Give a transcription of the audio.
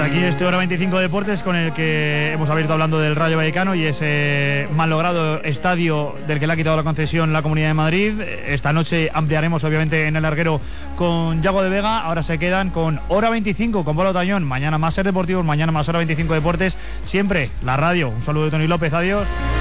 Aquí este Hora 25 Deportes con el que hemos abierto hablando del Rayo Vallecano y ese mal logrado estadio del que le ha quitado la concesión la Comunidad de Madrid. Esta noche ampliaremos obviamente en el larguero con Yago de Vega. Ahora se quedan con Hora 25 con Pablo Tañón. Mañana más Ser Deportivos, mañana más Hora 25 Deportes. Siempre la radio. Un saludo de Tony López, adiós.